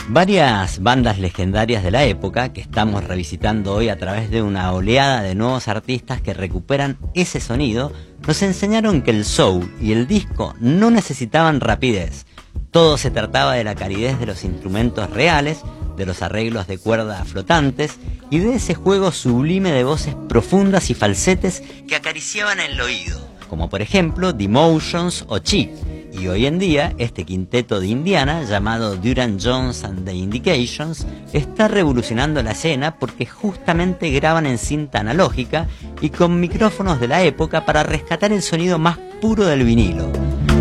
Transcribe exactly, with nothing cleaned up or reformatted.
Varias bandas legendarias de la época que estamos revisitando hoy a través de una oleada de nuevos artistas que recuperan ese sonido, nos enseñaron que el soul y el disco no necesitaban rapidez. Todo se trataba de la calidez de los instrumentos reales, de los arreglos de cuerda flotantes y de ese juego sublime de voces profundas y falsetes que acariciaban el oído, como por ejemplo The Emotions o Chic. Y hoy en día, este quinteto de Indiana, llamado Duran Jones and the Indications, está revolucionando la escena porque justamente graban en cinta analógica y con micrófonos de la época para rescatar el sonido más puro del vinilo.